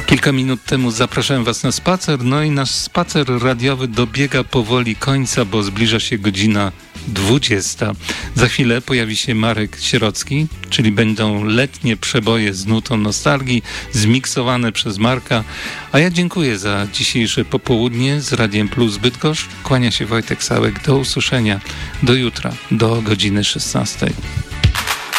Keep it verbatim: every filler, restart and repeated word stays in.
Kilka minut temu zapraszałem Was na spacer, no i nasz spacer radiowy dobiega powoli końca, bo zbliża się godzina dwudziesta. Za chwilę pojawi się Marek Sierocki, czyli będą letnie przeboje z nutą nostalgii, zmiksowane przez Marka. A ja dziękuję za dzisiejsze popołudnie z Radiem Plus Bydgoszcz. Kłania się Wojtek Sałek. Do usłyszenia. Do jutra, do godziny szesnastej.